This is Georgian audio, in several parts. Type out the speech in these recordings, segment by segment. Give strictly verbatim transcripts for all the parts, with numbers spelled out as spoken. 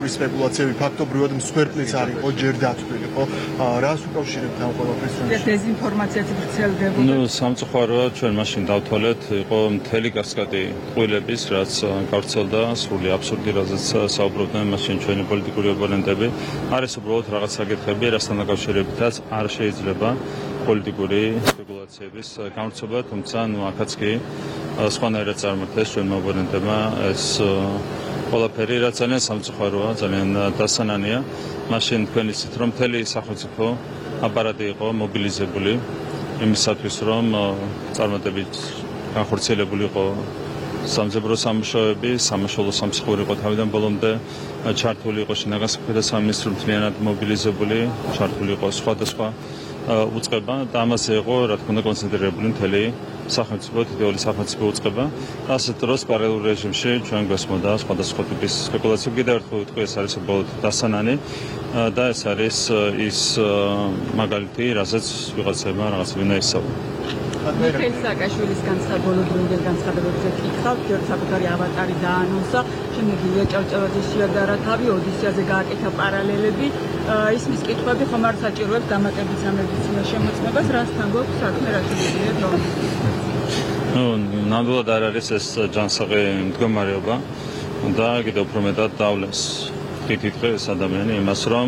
სპეკულაციები ფაქტობრივად მსხვერპლიც არ იყო, ჯერ დათვლილი, ხო? რას უკავშირებთ ამ ყველაფერს? დეზინფორმაციაც ვრცელდებოდა. ნუ სამწუხაროა ჩვენ მაშინ დავთვალეთ, იყო მთელი კასკადი ყვილების, რაც გავრცელდა, სრული აბსურდი, რაზეც საუბრობდნენ მაშინ ჩვენი პოლიტიკური ოპონენტები. არის უბრალოდ რაღაც საკითხები, რასთან დაკავშირებითაც არ შეიძლება პოლიტიკური სპეკულაციების გამრცობა, თუმცა ნუ აქაც კი სხვანაირად წარმართეს ჩვენმა ოპონენტებმა ეს ყველაფერი, რაც ძალიან სამწუხაროა, ძალიან დასანანია. მაშინ თქვენ იცით, რომ მთელი სახელმწიფო აპარატი იყო მობილიზებული იმისათვის, რომ წარმატებით განხორციელებული იყო სამძებრო სამუშაოები, სამაშველო სამსახური იყო თავიდან ბოლომდე ჩართული იყო შინაგან საქმეთა სამინისტრო მთლიანად მობილიზებული, ჩართული იყო სხვადასხვა უწყება და ამაზე იყო, რა თქმა უნდა, კონცენტრირებული მთელი სახელმწიფო, თითოეული სახელმწიფო უწყება. ასეთ დროს პარალელურ რეჟიმში ჩვენ გვესმოდა სხვადასხვა ტიპის სპეკულაცია. კიდევ ერთხელ ვიტყვი, ეს არის უბრალოდ დასანანი და ეს არის ის მაგალითი, რასაც ვიღაცებმა რაღაცებინა ისწავლა. მიხეილ სააკაშვილის განსაბოლოებრივ განცხადებებზე კითხავთ, ჯერ საკუთარი ავატარი დაანონსა, შემდეგ ილია ჭავჭავაძის შეადარა თავი, ოდისეაზე გააკეთა პარალელები. ისმის კითხვები ხომ არ საჭიროებს დამატებით სამედიცინო შემოწმებას, რასთან გვაქვს საქმე, რაც შეგვიძლია დრო. ნუ ნამდვილად არ არის ეს ჯანსაღი მდგომარეობა და კიდევ უფრო მეტად დავლეს თითქოს ეს ადამიანი იმას, რომ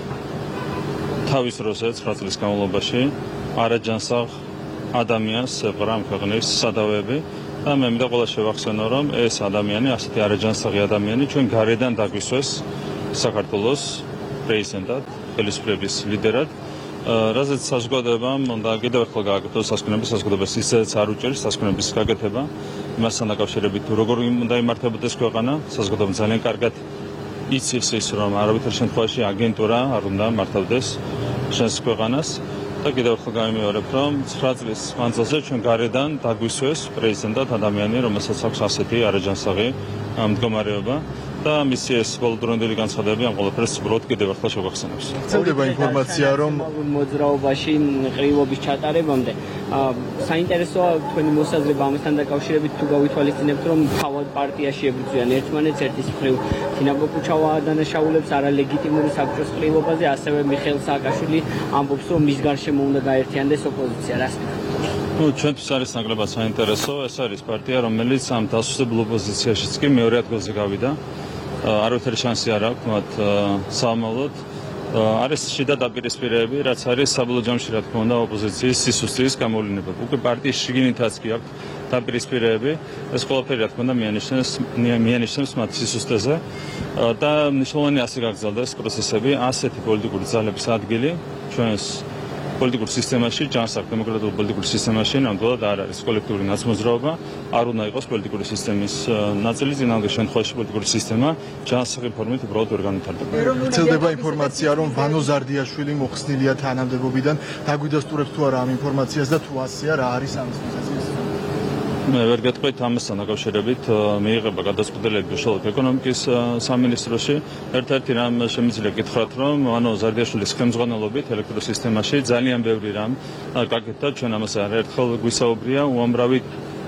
თავის დროზე ცხრა წლის განმავლობაში არაჯანსაღ ადამიანს ეყრა ამ ქვეყნის სადავეები და მე მინდა ყველა შევახსენო, რომ ეს ადამიანი, ასეთი არაჯანსაღი ადამიანი ჩვენ გარედან დაგვისვეს საქართველოს პრეზიდენტად, ხელისუფლების ლიდერად, რაზეც საზოგადოებამ უნდა კიდევ ერთხელ გააკეთოს საზოგადოების საზოგადოებას ისედაც არ უჭერს საზოგადოების გაკეთება იმასთან დაკავშირებით თუ როგორ უნდა იმართებოდეს ქვეყანა, საზოგადოება ძალიან კარგად იცის ის, რომ არავითარ შემთხვევაში აგენტურა არ უნდა მართავდეს ჩვენს ქვეყანას. და კიდევ ერთხელ გამიმეორებ, რომ ცხრა წლის მანძილზე ჩვენ გარედან დაგვისვეს პრეზიდენტად ადამიანი, რომელსაც აქვს ასეთი არაჯანსაღი მდგომარეობა და მისი ეს ბოლოდროინდელი განცხადებები ამ ყველაფერს უბრალოდ კიდევ ერთხელ შევახსენებს. ვრცელდება ინფორმაცია, რომ მოძრაობაში ყრილობის ჩატარებამდე საინტერესოა თქვენი მოსაზრება ამასთან დაკავშირებით, თუ გავითვალისწინებთ, რომ თავად პარტიაში ებრძვიან ერთმანეთს, ერთის მხრივ თინა ბოկუჩავა დანაშაულებს არალეგიტიმური საბჭოს ყრილობაზე, ასევე მიხეილ სააკაშვილი ამბობს, რომ მის გარშემო უნდა გაერთიანდეს ოპოზიცია. რას ნუ ჩვენთვის არის ნაკლებად საინტერესო, ეს არის პარტია, რომელიც ამ დასუსტებულ ოპოზიციაშიც კი მეორე ადგილზე გავიდა. არავითარი შანსი არ აქვს მათ საომავლოდ. არის შიდა დაპირისპირებები, რაც არის საბოლოო ჯამში, რა თქმა უნდა, ოპოზიციის სისუსტის გამოვლინება. უკვე პარტიის შიგნითაც კი აქვს დაპირისპირებები. ეს ყველაფერი, რა თქმა უნდა, მიანიშნებს მიანიშნებს მათ სისუსტეზე და მნიშვნელოვანი ასე გაგრძელდეს პროცესები, ასეთი პოლიტიკური ძალების ადგილი ჩვენს პოლიტიკურ სისტემაში, ჯანსაღ დემოკრატიულ პოლიტიკურ სისტემაში ნამდვილად არ არის კოლექტიური ნაცმოძრაობა, არ უნდა იყოს პოლიტიკური სისტემის ნაწილი, წინააღმდეგ შემთხვევაში პოლიტიკური სისტემა ჯანსაღი ფორმით უბრალოდ ვერ განვითარდება. ვრცელდება ინფორმაცია, რომ ვანო ზარდიაშვილი მოხსნილია თანამდებობიდან, დაგვიდასტურებს თუ არა ამ ინფორმაციას და თუ ასეა, რა არის ამის მიზეზი? მე ვერ გეტყვით ამასთან დაკავშირებით, მიიღება გადაწყვეტილებები უშუალოდ ეკონომიკის სამინისტროში. ერთ-ერთი რამ შემიძლია გითხრათ, რომ ვანო ზარდიაშვილის ხელმძღვანელობით ელექტროსისტემაში ძალიან ბევრი რამ გაკეთდა, ჩვენ ამაზე არაერთხელ გვისაუბრია, უამრავი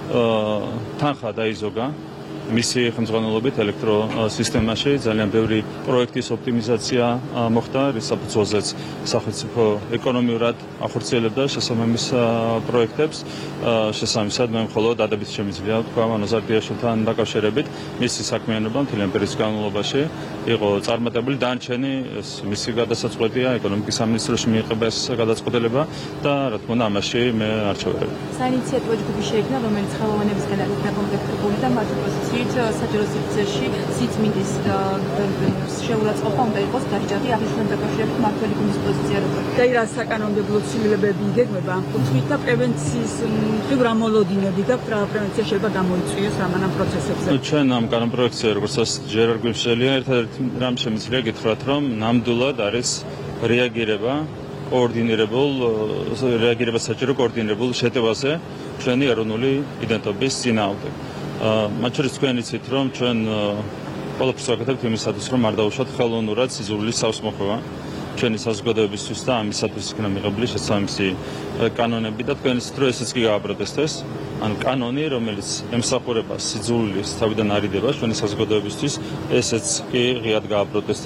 თანხა დაიზოგა მისი ხელმძღვანელობით ელექტროსისტემაში, ძალიან ბევრი პროექტის ოპტიმიზაცია მოხდა, რის საფუძველზეც სახელმწიფო ეკონომიურად ახორციელებდა შესაბამის პროექტებს. შესაბამისად, მე მხოლოდ დადებით შემიძლია თქვა ვანო ზარდიაშვილთან დაკავშირებით, მისი საქმიანობა მთლიან პერიოდის განმავლობაში იყო წარმატებული, დანარჩენი ეს მისი გადასაწყვეტია, ეკონომიკის სამინისტროში მიიღება ეს გადაწყვეტილება და რა თქმა უნდა, ამაში მე არ ჩავერევ. საინიციატივო ჯგუფი შეიქმნა, რომელიც ხელოვანებისგან არის დაკომპლექტებული და მათ პოზიციით საჯარო სივრცეში სიწმინდის შეურაცხყოფა უნდა იყოს დაჭრილი აღნიშნული დაკავშირებით მართველი გუნდის პოზიცია როგორ. და რა საკანონმდებლო ცვლილებები იგეგმება ამ კუთხით და პრევენციის მხრივ რა მოლოდინები გაქვთ, რა პრევენცია შეიძლება გამოიწვიოს ამან პროცესებზე. ჩვენ ამ კანონპროექტზე როგორც ჯერ არ გვიმსვლია, ერთადერთი რამ შემიძლია გითხრათ, რომ ნამდვილად არის რეაგირება კოორდინირებულ რეაგირება საჭირო კოორდინირებულ შეტევაზე ჩვენი ეროვნული იდენტობის წინააღმდეგ. მათ შორის თქვენ იცით, რომ ჩვენ ყველაფერს ვაკეთებთ იმისათვის, რომ არ დაუშვათ ხელოვნურად სიზურლის სავსმოხვევა ჩვენი საზოგადოებისთვის და ამისათვის იქნა მიღებული შესაბამისი კანონები და თქვენს დრო ესეც კი გააპროტესტეს. ან კანონი, რომელიც ემსახურება სიძულვილის თავიდან არიდებას ჩვენი საზოგადოებისთვის, ესეც კი ღიად გააპროტესტეს.